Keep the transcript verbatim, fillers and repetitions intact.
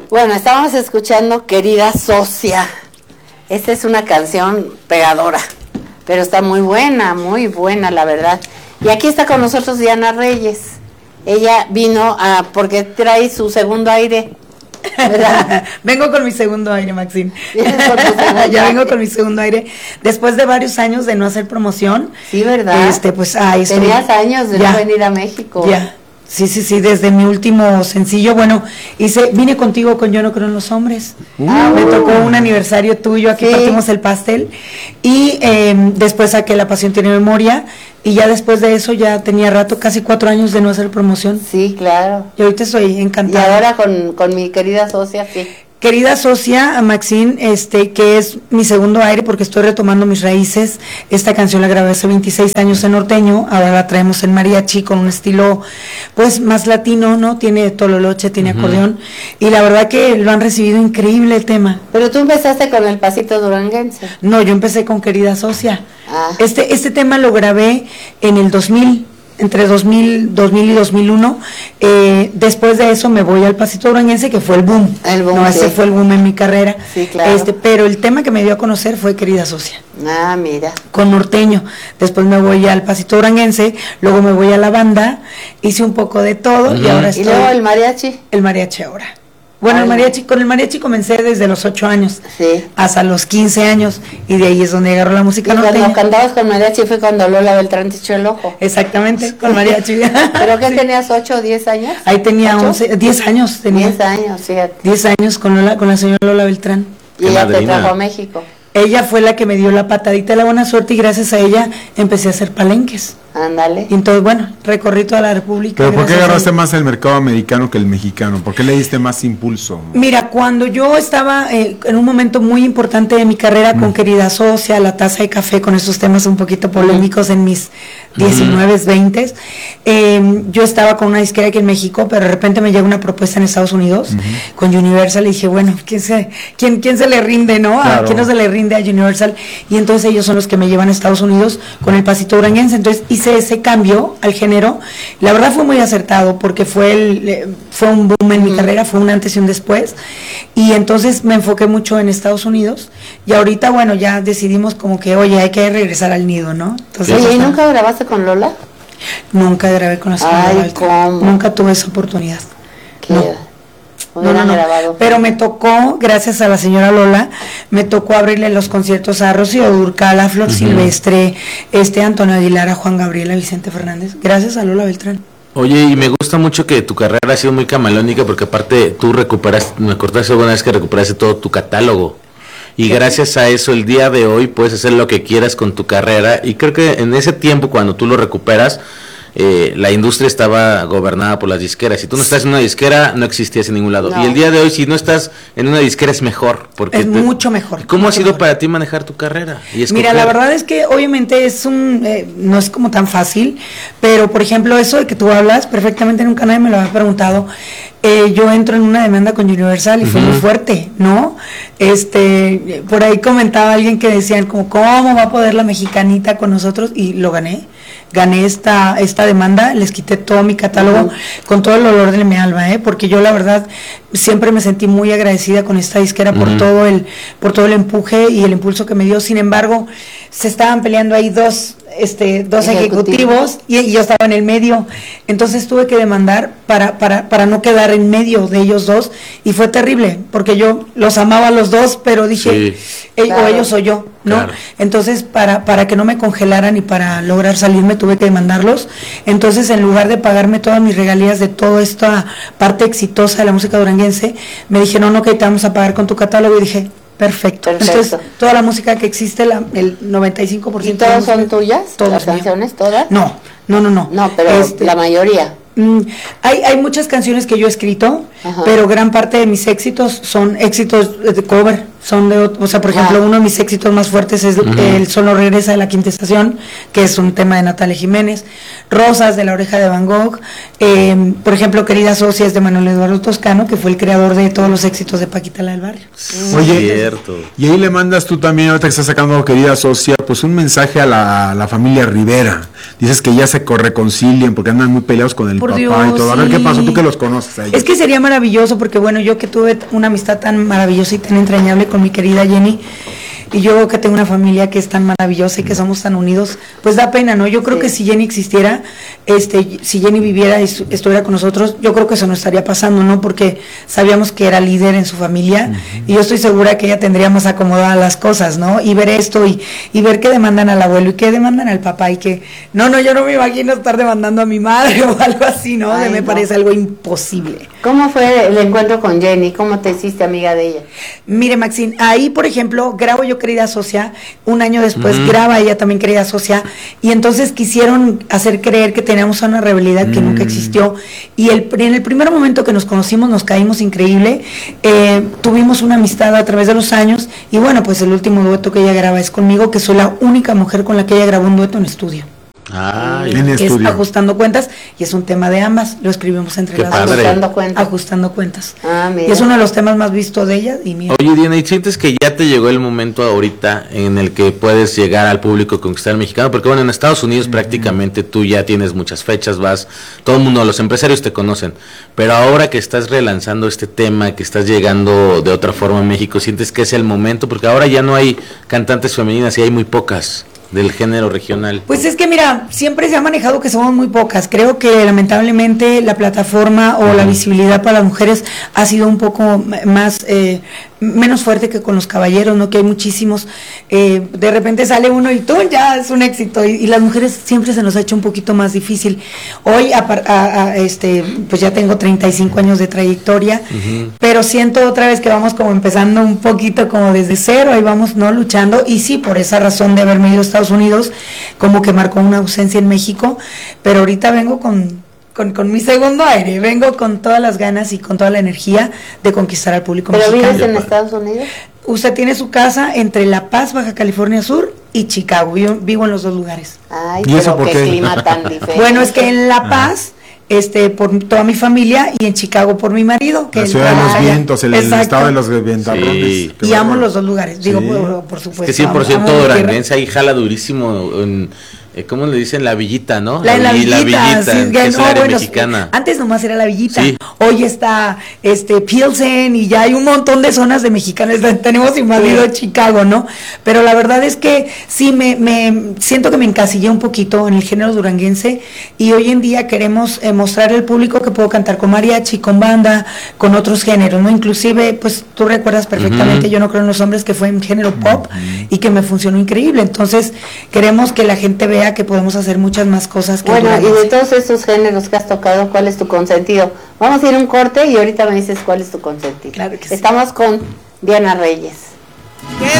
Bueno, estábamos escuchando Querida Socia. Esta es una canción pegadora, pero está muy buena, muy buena, la verdad. Y aquí está con nosotros Diana Reyes. Ella vino a, porque trae su segundo aire, ¿verdad? Vengo con mi segundo aire, Maxine. Con ya vengo con mi segundo aire. Después de varios años de no hacer promoción. Sí, ¿verdad? Este, pues, ah, estoy, Tenías años de ya, no venir a México. Ya. Sí, sí, sí, desde mi último sencillo, bueno, hice, vine contigo con Yo no creo en los hombres, Ah, me uh. tocó un aniversario tuyo, aquí Sí. partimos el pastel, y eh, después saqué La Pasión Tiene Memoria, y ya después de eso ya tenía rato, casi cuatro años de no hacer promoción, Sí, claro. y ahorita estoy Y encantada. ahora con, con mi querida socia, sí. Querida socia, a Maxine, este, que es mi segundo aire porque estoy retomando mis raíces. Esta canción la grabé hace veintiséis años en norteño, ahora la traemos en mariachi con un estilo pues más latino, ¿no? Tiene tololoche, tiene uh-huh. acordeón, y la verdad que lo han recibido increíble el tema. Pero tú empezaste con el pasito duranguense. No, yo empecé con Querida Socia. Ah. Este, este tema lo grabé en el dos mil. Entre dos mil, dos mil y dos mil uno, eh, después de eso me voy al pasito duranguense, que fue el boom, el boom no, sí. ese fue el boom en mi carrera, sí, claro. este, pero el tema que me dio a conocer fue Querida Socia. Ah, mira. Con norteño, después me voy al pasito duranguense, luego me voy a la banda, hice un poco de todo, uh-huh. y ahora estoy... ¿Y luego el mariachi? El mariachi ahora. Bueno, el mariachi, con el mariachi comencé desde los ocho años, sí. hasta los quince años, y de ahí es donde agarró la música y norteña. Cuando cantabas con mariachi fue cuando Lola Beltrán te echó el ojo. Exactamente, con mariachi. ¿Pero qué sí. tenías, ocho o diez años? Ahí tenía once, diez años tenía. diez años, fíjate. diez años con, Lola, con la señora Lola Beltrán. Y ella te trajo a México. Ella fue la que me dio la patadita de la buena suerte y gracias a ella empecé a hacer palenques. Ándale. Y entonces, bueno, recorrí toda la República. ¿Pero por qué agarraste más el mercado americano que el mexicano? ¿Por qué le diste más impulso? Mira, cuando yo estaba eh, en un momento muy importante de mi carrera mm. con Querida Socia, La Taza de Café, con esos temas un poquito polémicos mm. en mis diecinueve, veinte, eh, yo estaba con una disquera aquí en México, pero de repente me llega una propuesta en Estados Unidos mm-hmm. con Universal y dije, bueno, ¿quién se, quién, quién se le rinde, no? Claro. ¿A quién no se le rinde a Universal? Y entonces ellos son los que me llevan a Estados Unidos con el pasito duranguense. Entonces hice ese cambio al género. La verdad fue muy acertado porque fue el, fue un boom en mm. mi carrera, fue un antes y un después. Y entonces me enfoqué mucho en Estados Unidos y ahorita, bueno, ya decidimos como que, oye, hay que regresar al nido, ¿no? Entonces, oye, ¿y nunca grabaste con Lola? Nunca grabé con la señora Ay, ¿cómo? Nunca tuve esa oportunidad. ¿Qué? No. No, no, no, pero me tocó, gracias a la señora Lola, me tocó abrirle los conciertos a Rocío Dúrcal, a Flor uh-huh. Silvestre, este Antonio Aguilar, a Juan Gabriel, a Vicente Fernández, gracias a Lola Beltrán. Oye, y me gusta mucho que tu carrera ha sido muy camaleónica porque aparte tú recuperaste, me acordaste una vez que recuperaste todo tu catálogo. Y gracias a eso el día de hoy puedes hacer lo que quieras con tu carrera y creo que en ese tiempo cuando tú lo recuperas, Eh, la industria estaba gobernada por las disqueras. Si tú no estás en una disquera, no existías en ningún lado. No. Y el día de hoy, si no estás en una disquera, es mejor. Porque es te... mucho mejor. ¿Cómo mucho ha sido mejor. para ti manejar tu carrera? Y Mira, la verdad es que obviamente es un, eh, no es como tan fácil, pero por ejemplo, eso de que tú hablas, perfectamente nunca nadie me lo había preguntado. Eh, yo entro en una demanda con Universal y uh-huh. fue muy fuerte, ¿no? Este, por ahí comentaba alguien que decían como, ¿cómo va a poder la mexicanita con nosotros? Y lo gané. Gané esta esta demanda, les quité todo mi catálogo uh-huh. con todo el dolor de mi alma, ¿eh? Porque yo la verdad siempre me sentí muy agradecida con esta disquera uh-huh. por todo el por todo el empuje y el impulso que me dio. Sin embargo, se estaban peleando ahí dos este dos ejecutivos, ejecutivos y, y yo estaba en el medio. Entonces tuve que demandar para para para no quedar en medio de ellos dos y fue terrible, porque yo los amaba a los dos, pero dije, sí, eh, claro. o ellos o yo, ¿no? Claro. Entonces, para para que no me congelaran y para lograr salirme tuve que demandarlos. Entonces, en lugar de pagarme todas mis regalías de toda esta parte exitosa de la música duranguense, me dijeron, no, que te vamos a pagar con tu catálogo, y dije, perfecto. Perfecto. Entonces, toda la música que existe, la, el noventa y cinco por ciento. ¿Y todas son tuyas? Todas ¿Las canciones mío. todas? No, no, no, no. No, pero este, la mayoría. Mm, hay, hay muchas canciones que yo he escrito, ajá. pero gran parte de mis éxitos son éxitos de cover, son de, o sea, por ejemplo, Wow. uno de mis éxitos más fuertes es Ujú. El Sol no regresa de la Quinta Estación, que es un tema de Natalia Jiménez, Rosas de La Oreja de Van Gogh, eh, por ejemplo, Querida Socia es de Manuel Eduardo Toscano, que fue el creador de todos los éxitos de Paquita la del Barrio. Oye, Cierto. y ahí le mandas tú también, ahorita que estás sacando, querida socia, pues un mensaje a la, a la familia Rivera. Dices que ya se co- reconcilien porque andan muy peleados con el Por papá Dios, y todo. A ver sí. qué pasó, tú que los conoces a ellos. Es que sería maravilloso porque bueno, yo que tuve una amistad tan maravillosa y tan entrañable con mi querida Jenny, y yo que tengo una familia que es tan maravillosa y que somos tan unidos, pues da pena, ¿no? Yo creo Sí. que si Jenny existiera, este, si Jenny viviera y estu- estuviera con nosotros, yo creo que eso no estaría pasando, ¿no? Porque sabíamos que era líder en su familia y yo estoy segura que ella tendría más acomodadas las cosas, ¿no? Y ver esto y, y ver qué demandan al abuelo y qué demandan al papá y que, no, no, yo no me imagino estar demandando a mi madre o algo así, ¿no? Ay, me no. parece algo imposible. ¿Cómo fue el encuentro con Jenny? ¿Cómo te hiciste amiga de ella? Mire, Maxine, ahí, por ejemplo, grabo yo Querida Socia, un año después Ujú. graba ella también Querida Socia, y entonces quisieron hacer creer que teníamos una rivalidad que Mm. nunca existió, y el, en el primer momento que nos conocimos nos caímos increíble, eh, tuvimos una amistad a través de los años, y bueno, pues el último dueto que ella graba es conmigo, que soy la única mujer con la que ella grabó un dueto en estudio. Ay, En Es estudio. Ajustando Cuentas, y es un tema de ambas, lo escribimos entre Qué las padre. dos. Ajustando cuentas. Ajustando Cuentas. Ah, mira. Y es uno de los temas más vistos de ella y mío. Oye, Diana, ¿y sientes que ya te llegó el momento ahorita en el que puedes llegar al público, conquistar al mexicano? Porque bueno, en Estados Unidos prácticamente tú ya tienes muchas fechas, vas, todo el mundo, los empresarios te conocen, pero ahora que estás relanzando este tema, que estás llegando de otra forma a México, ¿sientes que es el momento? Porque ahora ya no hay cantantes femeninas y hay muy pocas del género regional. Pues es que mira, siempre se ha manejado que somos muy pocas. Creo que lamentablemente la plataforma o la visibilidad para las mujeres ha sido un poco m- más eh, menos fuerte que con los caballeros, ¿no? Que hay muchísimos. Eh, de repente sale uno y tú ya es un éxito y, y las mujeres siempre se nos ha hecho un poquito más difícil. Hoy, a par- a- a, este, pues ya tengo treinta y cinco años de trayectoria, Ujú. pero siento otra vez que vamos como empezando un poquito como desde cero, ahí vamos no luchando, y sí, por esa razón de haberme ido a Estados Unidos, como que marcó una ausencia en México, pero ahorita vengo con, con, con mi segundo aire, vengo con todas las ganas y con toda la energía de conquistar al público ¿Pero mexicano. vives en Ya, Estados Unidos? Usted tiene su casa entre La Paz, Baja California Sur y Chicago, vivo, vivo en los dos lugares. Ay, ¿Y eso pero por qué qué? clima tan diferente. Bueno, es que en La Paz, este, por toda mi familia, y en Chicago por mi marido, que La él ciudad de los trabaja allá. vientos, el, el Exacto. estado de los ventarrones. Sí. Qué Y amo bárbaro. los dos lugares, digo, Sí. por, por supuesto. Es que cien por amo- ciento amo mi tierra. duranguense ahí jala durísimo en, eh, ¿cómo le dicen? La villita, ¿no? La, la vi- villita, sí, que que es no, el área bueno, mexicana. antes nomás era la villita, Sí. hoy está este Pilsen y ya hay un montón de zonas de mexicanos, tenemos invadido Chicago, ¿no? Pero la verdad es que sí, me, me siento que me encasillé un poquito en el género duranguense y hoy en día queremos eh, mostrar al público que puedo cantar con mariachi, con banda, con otros géneros, ¿no? Inclusive, pues tú recuerdas perfectamente, Ujú. Yo no creo en los hombres, que fue en género pop y que me funcionó increíble, entonces queremos que la gente vea que podemos hacer muchas más cosas que el Bueno, y duranguense. de todos esos géneros que has tocado, ¿cuál es tu consentido? Vamos a ir a un corte y ahorita me dices cuál es tu consentido. Claro que sí. Estamos con Diana Reyes.